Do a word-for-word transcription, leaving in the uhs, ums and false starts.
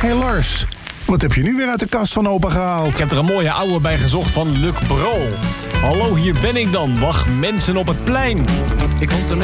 Hey Lars, wat heb je nu weer uit de kast van opa gehaald? Ik heb er een mooie ouwe bij gezocht van Luc Bro. Hallo, hier ben ik dan. Wacht mensen op het plein. Ik vond het een